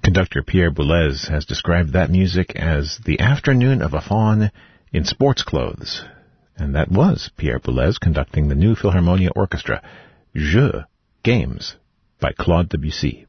Conductor Pierre Boulez has described that music as the afternoon of a faun in sports clothes. And that was Pierre Boulez conducting the New Philharmonia Orchestra, Jeux, Games, by Claude Debussy.